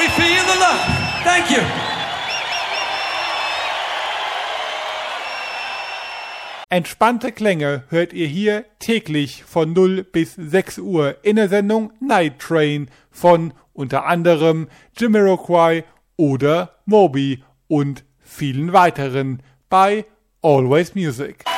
We feel the love. Thank you. Entspannte Klänge hört ihr hier täglich von 0 bis 6 Uhr in der Sendung Night Train von unter anderem Jamiroquai oder Moby und vielen weiteren bei Always Music.